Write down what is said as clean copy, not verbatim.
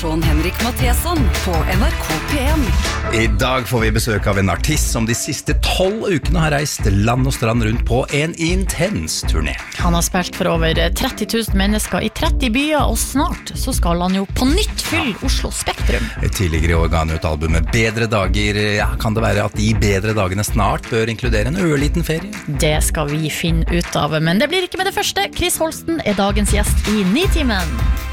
Trond Henrik Matheson på NRK P1. I dag får vi besøk av en artist som de siste 12 ukene har reist land og strand rundt på en intens turné. Han har spilt for over 30 000 mennesker i 30 byer, og snart så skal han jo på nytt fylle Oslo Spektrum. Tidligere i år ga han ut albumet Bedre Dager. Kan det være at de bedre dagene snart bør inkludere en ørliten ferie? Det skal vi finne ut av, men det blir ikke med det første. Chris Holsten er dagens gjest i Nitimen.